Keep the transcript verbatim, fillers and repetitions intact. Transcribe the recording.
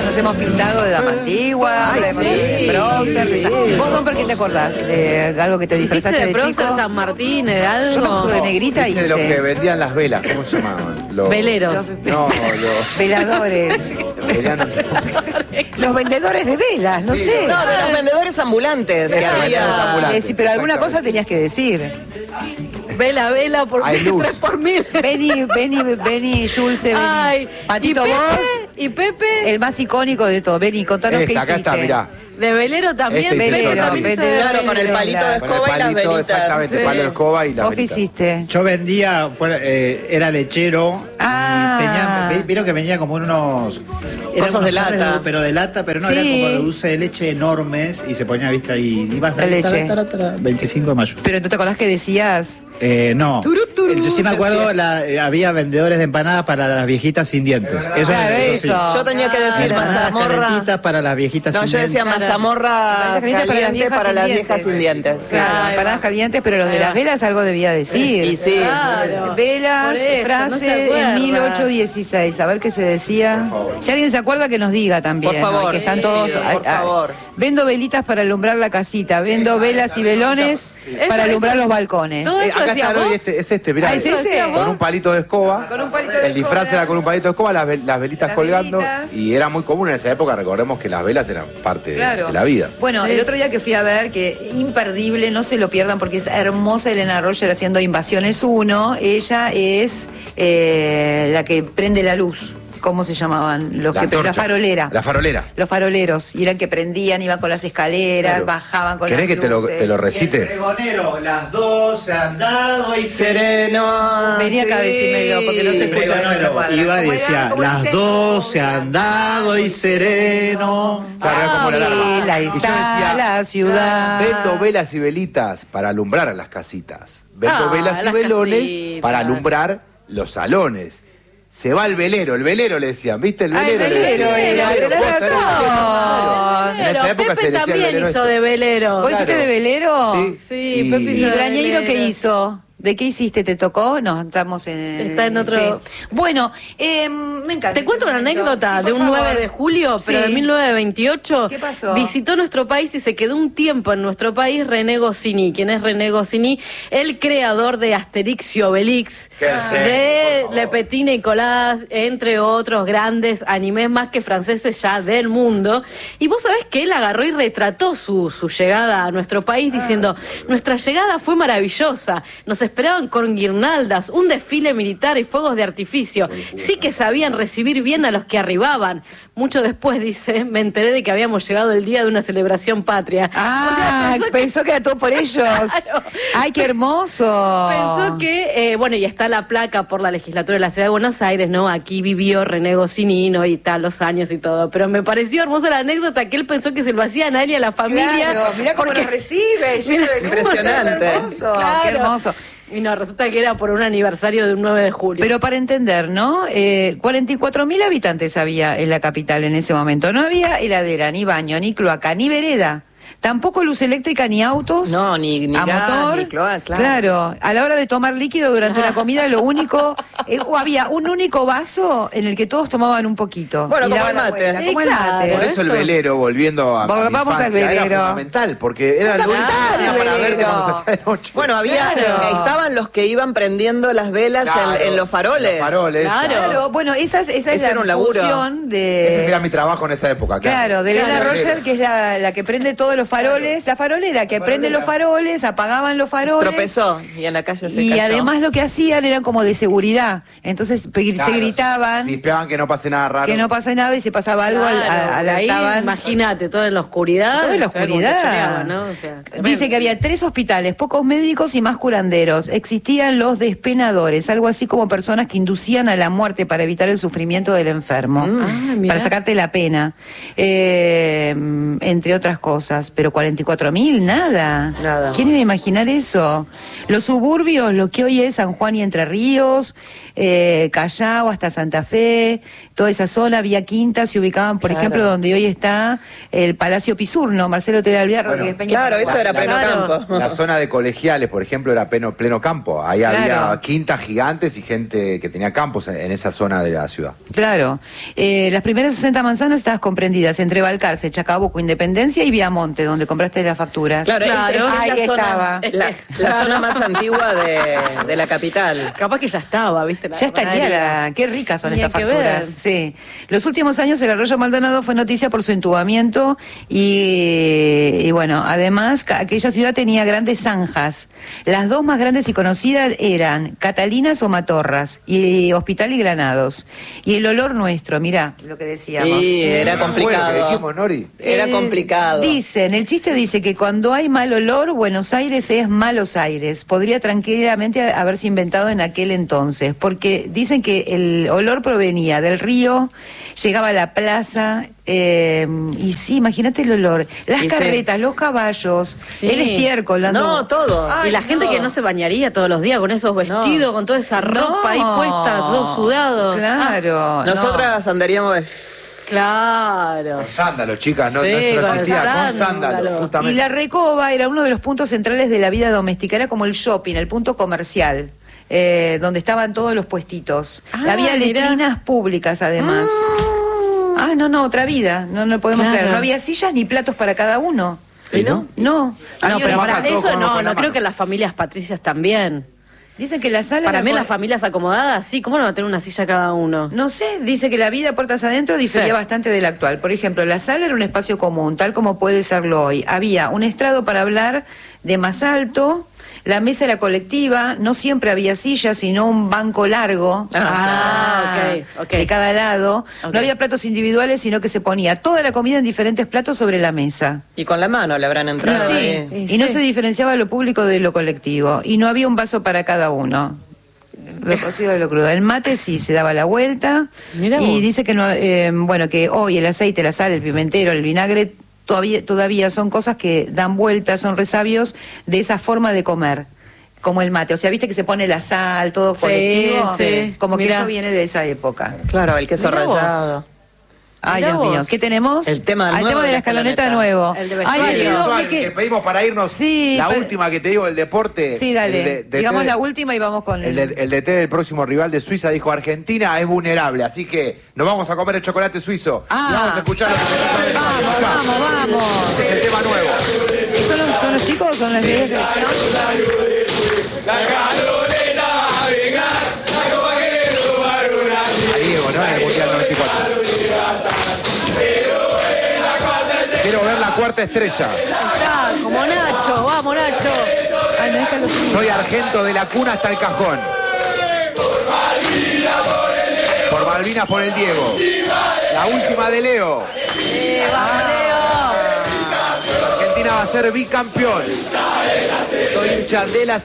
nos hemos pintado de dama antigua, Ay, de, sí, de prócer. sí. De... ¿Vos, Don, por qué te acordás? ¿De algo que te disfrazaste de, de, de chico? San Martín, de algo. Yo me acuerdo de negrita y de los que vendían las velas, ¿cómo se llamaban? Los... Veleros. Los... No, los... Veladores. Veían... Los vendedores de velas, no Sí, sé. No, de los vendedores ambulantes. Que Eso, había... vendedores ambulantes. Eh, sí, pero alguna cosa tenías que decir. Vela, vela, por Hay luz. tres por mil. Benny, Benny, Benny, Julce, Ay, Benny. Patito, ¿y Pepe? vos, ¿Y Pepe? el más icónico de todo. Benny, contanos qué Esta, acá hiciste. está, mirá. De velero también. Este Pepe velero, también hizo de velero. Claro, con el velero. palito de Con el escoba y las palito, velitas. exactamente, Sí. palo de escoba y las ¿Vos qué velitas. hiciste? Yo vendía, fuera, eh, era lechero. Ah. Y tenía, ve- vieron que venía como unos. eran Cosas de unos tarres lata. pero de lata, pero no, Sí. eran como de dulce de leche enormes y se ponía, viste, ahí. Ibas La ahí, leche. tara, tara, tara, veinticinco de mayo. Pero ¿tú te acordás que decías? Eh, no. Turú, turú, Yo sí me acuerdo, la, eh, había vendedores de empanadas para las viejitas sin dientes. Eso, Claro, eso sí. eso. Yo tenía que decir Empanadas mazamorra. calentitas para las viejitas No, sin yo decía dientes. mazamorra Empanadas calientes caliente para las viejas sin dientes. Sí. Claro, Ahí empanadas va. calientes, pero los de Ahí las va. velas algo debía decir. Y sí. Claro. Velas, Por eso, frase no se acuerda. en mil ochocientos dieciséis. A ver qué se decía. Si alguien se acuerda, que nos diga también. Por favor. ¿no? Que están Sí, todos. por ah, ah, favor. Vendo velitas para alumbrar la casita. Vendo velas y velones para Eso, alumbrar eso. los balcones. Todo Eh, eso acá decía está, ¿no? vos. Y ese- es este, mirá. Ah, ¿es ese? Con un palito de escoba. Con un palito de El disfraz escoba. era con un palito de escoba, las, vel- las velitas Las colgando. velitas. Y era muy común en esa época, recordemos que las velas eran parte de- Claro. de la vida. Bueno, el otro día que fui a ver, que imperdible, no se lo pierdan porque es hermosa Elena Roger haciendo Invasiones uno. Ella es eh, la que prende la luz. ¿Cómo se llamaban? Los La que antorcha. la farolera. La farolera. Los faroleros. Y eran que prendían, iban con las escaleras, Claro. bajaban con ¿Querés las que te lo, luces. te lo Y el recite? pregonero, las dos se han dado y Sereno. Vení acá, sí. decímelo, porque no se El escucha. pregonero cuadra. iba y ¿Cómo era? decía, ¿Cómo las dice? dos se han dado y sereno. Claro, era como la alarma. La Y yo está decía, la ciudad. Vendo velas y velitas para alumbrar a las casitas. Vendo Ah, velas y las velones casitas. para alumbrar los salones. Se va el velero, el velero le decían, ¿viste? El Ah, el velero. le velero decían. era, Claro, tenés posta, era- razón. En esa Pero época se Pepe decía el también velero hizo este. de velero. ¿Vos hiciste Claro. de velero? Sí. Sí, Y- Pepe ¿Y hizo de Brañeiro qué velero. hizo? ¿De qué hiciste? ¿Te tocó? No, estamos en... Está en otro- Sí. Bueno, eh, me encanta. Te cuento una este momento. anécdota Sí, de por un favor. nueve de julio, pero Sí. de mil novecientos veintiocho. ¿Qué pasó? Visitó nuestro país y se quedó un tiempo en nuestro país René Goscinny. ¿Quién es René Goscinny? El creador de Asterix y Obelix, ¿Qué haces? de Le Petit Nicolas, entre otros grandes animes más que franceses ya del mundo. Y vos sabés que él agarró y retrató su, su llegada a nuestro país diciendo, nuestra llegada fue maravillosa, nos esperaban con guirnaldas, un desfile militar y fuegos de artificio. Sí que sabían recibir bien a los que arribaban. Mucho después, dice, me enteré de que habíamos llegado el día de una celebración patria. Ah, O sea, pensó que- pensó que era todo por ellos. Claro. Ay, qué hermoso. Pensó que, eh, bueno, y está la placa por la legislatura de la Ciudad de Buenos Aires, ¿no? Aquí vivió René Goscinny, ¿no? Y tal, los años y todo. Pero me pareció hermosa la anécdota que él pensó que se lo hacían a él y a la familia. Claro, mirá cómo porque- nos recibe. lleno de cosas, Impresionante. hermoso, Claro. Qué hermoso. Y no, resulta que era por un aniversario de un nueve de julio. Pero para entender, ¿no? Eh, cuarenta y cuatro mil habitantes había en la capital en ese momento. No había heladera, ni baño, ni cloaca, ni vereda. Tampoco luz eléctrica, ni autos. No, ni- ni a gas, motor. ni cloaca, claro. A la hora de tomar líquido durante una comida, lo único. eh, o había un único vaso en el que todos tomaban un poquito. Bueno, Y como daban el la mate. vuelta, Sí, como el claro. mate. Por eso el Eso. velero, volviendo a, a Vamos- mi vamos al infancia, era velero. fundamental, porque era lo único Fundamental que tenía el para verte velero. cuando se hacía de noche. Bueno, había, Claro. estaban los que iban prendiendo las velas en- Claro, en, los faroles. Los faroles. Claro. Claro, bueno, esa es, esa es Ese la era un laburo. función Ese de. era mi trabajo en esa época. Claro, de Elena Claro. Roger, que es la, la que prende todos los faroles, la farolera, que prende los faroles, apagaban los faroles. Tropezó y en la calle se Y cayó. además lo que hacían eran como de seguridad. Entonces pe- Claro, se gritaban Dispeaban que no pase nada raro. que no pase nada y si pasaba algo al- Claro, a- ahí, alertaban. imagínate, todo en la oscuridad. Todo en la se ve como oscuridad. que choreaba, ¿no? O sea, Dice que había tres hospitales, pocos médicos y más curanderos. Existían los despenadores, algo así como personas que inducían a la muerte para evitar el sufrimiento del enfermo, Ah, mirá. para sacarte la pena, eh, entre otras cosas. Pero cuarenta y cuatro mil, nada. Nada. ¿Quién iba a imaginar eso? Los suburbios, lo que hoy es San Juan y Entre Ríos, eh, Callao hasta Santa Fe, toda esa zona, había quintas, se ubicaban, por Claro. ejemplo, donde hoy está el Palacio Pisurno, Marcelo T. de Alvear, Bueno, Rodríguez Peña. Claro, eso era pleno Claro. campo. La zona de colegiales, por ejemplo, era pleno, pleno campo. Ahí Claro. había quintas gigantes y gente que tenía campos en, en esa zona de la ciudad. Claro. Eh, las primeras sesenta manzanas estaban comprendidas entre Balcarce, Chacabuco, Independencia y Viamonte, donde compraste las facturas. Claro, Claro. es, es la, Ahí zona, estaba. la, la zona más antigua de, de la capital. Capaz que ya estaba, ¿viste? La Ya estaría, panadería. la- qué ricas son Ni estas hay que facturas. ver. Sí. Los últimos años el arroyo Maldonado fue noticia por su entubamiento y, y bueno, además ca- aquella ciudad tenía grandes zanjas. Las dos más grandes y conocidas eran Catalinas o Matorras y Hospital y Granados. Y el olor nuestro, mirá lo que decíamos. Sí, era Bueno, que complicado. dijimos, Nori. Era Eh, complicado. Dicen, el chiste dice que cuando hay mal olor, Buenos Aires es Malos Aires. Podría tranquilamente haberse inventado en aquel entonces, porque dicen que el olor provenía del río, llegaba a la plaza, eh, y sí, imagínate el olor. Las Y sí. carretas, los caballos, Sí. el estiércol. dando- No, todo. Ay, Y la gente no. que no se bañaría todos los días con esos vestidos, con toda esa ropa ahí No. puesta, todo sudado. Claro. Ah, no. Nosotras andaríamos de... claro. Con sándalos, chicas, no, Sí, no se lo con existía, con sándalos. sándalos, Y justamente. la Recoba era uno de los puntos centrales de la vida doméstica, era como el shopping, el punto comercial, eh, donde estaban todos los puestitos. Ah, había mirá. letrinas públicas además. Ah, no, no, otra vida, no, no podemos Claro. creer. No había sillas ni platos para cada uno. ¿Y no? No. No, Había pero una- para bajan todos eso con los no, en la no creo mano. que en las familias patricias también. Dicen que la sala... Para era mí con- las familias acomodadas, sí, ¿cómo no va a tener una silla cada uno? No sé, dice que la vida puertas adentro difería Sí. bastante de la actual. Por ejemplo, la sala era un espacio común, tal como puede serlo hoy. Había un estrado para hablar de más alto, la mesa era colectiva, no siempre había sillas, sino un banco largo. Ah, ok, ok. De cada lado. Ok. No había platos individuales, sino que se ponía toda la comida en diferentes platos sobre la mesa. Y con la mano le habrán Y, entrado sí, ahí. y no se diferenciaba lo público de lo colectivo. Y no había un vaso para cada uno. Lo cocido de lo crudo. El mate sí se daba la vuelta. Mirá Y vos. dice que no, eh, bueno, que hoy el aceite, la sal, el pimentero, el vinagre todavía, todavía son cosas que dan vueltas, son resabios de esa forma de comer. Como el mate. O sea, viste que se pone la sal, todo Sí, colectivo. sí. Como que Mirá. eso viene de esa época. Claro, el queso Mirá vos. rallado. Ay, Mirá Dios mío. vos. ¿Qué tenemos? El tema del Ah, el nuevo tema de de la la escaloneta escaloneta. nuevo. El de Ay, vestuario. me quedo- Virtual, me que- que pedimos para irnos. Sí, la pa- última que te digo, el deporte. Sí, dale. el de- de- Digamos de- la última y vamos con El, de- el D T del próximo rival de Suiza dijo: Argentina es vulnerable, así que nos vamos a comer el chocolate suizo. Ah. Y vamos a escuchar lo que se dijo. Vamos, vamos, vamos. Este es el tema nuevo. ¿Son los, son los chicos o son las de la selección? A Diego, ¿no? En el Mundial noventa y cuatro. Quiero ver la cuarta estrella. Está, como Nacho, vamos Nacho. Ay, no es que los- Soy argento de la cuna hasta el cajón. Por Malvinas, por el Diego. La última de Leo. Eh, vamos Leo. Argentina va a ser bicampeón. Soy hincha de la